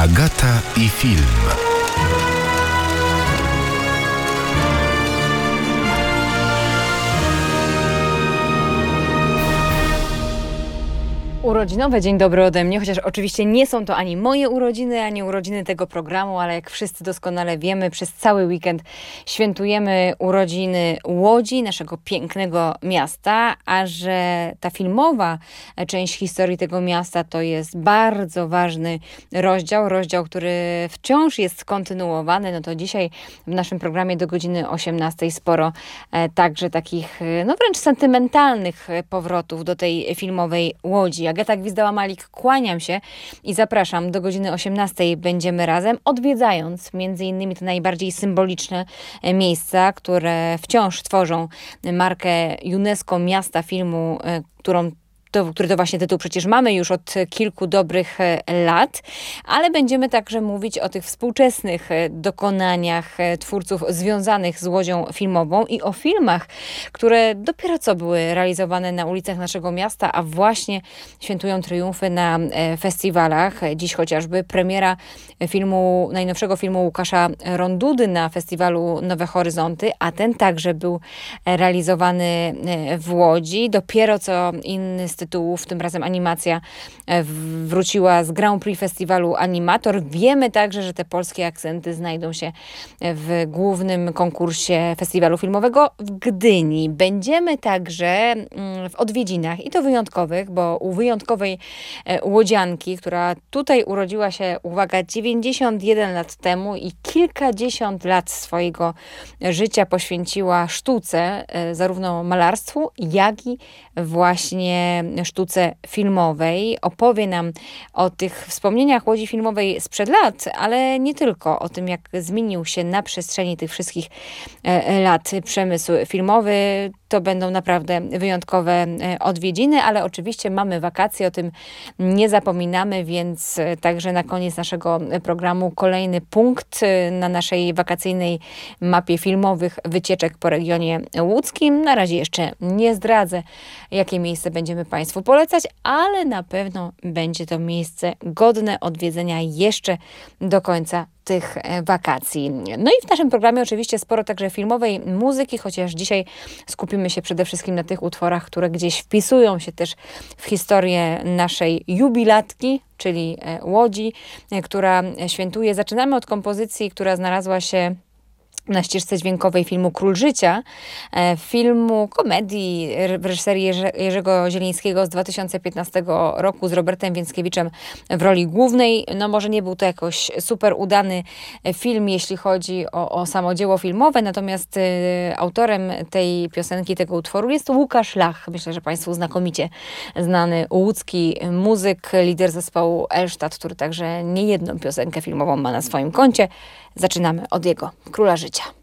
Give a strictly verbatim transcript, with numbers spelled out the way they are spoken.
Agata i film. Urodzinowe dzień dobry ode mnie, chociaż oczywiście nie są to ani moje urodziny, ani urodziny tego programu, ale jak wszyscy doskonale wiemy, przez cały weekend świętujemy urodziny Łodzi, naszego pięknego miasta, a że ta filmowa część historii tego miasta to jest bardzo ważny rozdział, rozdział, który wciąż jest kontynuowany, no to dzisiaj w naszym programie do godziny osiemnastej sporo e, także takich, no wręcz sentymentalnych powrotów do tej filmowej Łodzi. Agata Gwizdała-Malik, kłaniam się i zapraszam do godziny osiemnastej. Będziemy razem, odwiedzając między innymi te najbardziej symboliczne miejsca, które wciąż tworzą markę UNESCO Miasta Filmu, którą To, który to właśnie tytuł przecież mamy już od kilku dobrych lat, ale będziemy także mówić o tych współczesnych dokonaniach twórców związanych z Łodzią filmową i o filmach, które dopiero co były realizowane na ulicach naszego miasta, a właśnie świętują triumfy na festiwalach. Dziś chociażby premiera filmu, najnowszego filmu Łukasza Rondudy na festiwalu Nowe Horyzonty, a ten także był realizowany w Łodzi. Dopiero co inny z tytułów, tym razem animacja, wróciła z Grand Prix Festiwalu Animator. Wiemy także, że te polskie akcenty znajdą się w głównym konkursie festiwalu filmowego w Gdyni. Będziemy także w odwiedzinach i to wyjątkowych, bo u wyjątkowej łodzianki, która tutaj urodziła się, uwaga, dziewięćdziesiąt jeden lat temu i kilkadziesiąt lat swojego życia poświęciła sztuce, zarówno malarstwu, jak i właśnie sztuce filmowej. Opowie nam o tych wspomnieniach Łodzi filmowej sprzed lat, ale nie tylko. O tym, jak zmienił się na przestrzeni tych wszystkich lat przemysł filmowy. To będą naprawdę wyjątkowe odwiedziny, ale oczywiście mamy wakacje, o tym nie zapominamy, więc także na koniec naszego programu kolejny punkt na naszej wakacyjnej mapie filmowych wycieczek po regionie łódzkim. Na razie jeszcze nie zdradzę, jakie miejsce będziemy Państwu polecać, ale na pewno będzie to miejsce godne odwiedzenia jeszcze do końca tych wakacji. No i w naszym programie oczywiście sporo także filmowej muzyki, chociaż dzisiaj skupimy się przede wszystkim na tych utworach, które gdzieś wpisują się też w historię naszej jubilatki, czyli Łodzi, która świętuje. Zaczynamy od kompozycji, która znalazła się na ścieżce dźwiękowej filmu Król Życia, filmu komedii w reżyserii Jerzy, Jerzego Zielińskiego z dwa tysiące piętnastego roku z Robertem Więckiewiczem w roli głównej. No może nie był to jakoś super udany film, jeśli chodzi o, o samo dzieło filmowe, natomiast y, autorem tej piosenki, tego utworu jest Łukasz Lach. Myślę, że Państwu znakomicie znany łódzki muzyk, lider zespołu Elsztad, który także niejedną piosenkę filmową ma na swoim koncie. Zaczynamy od jego Króla Życia.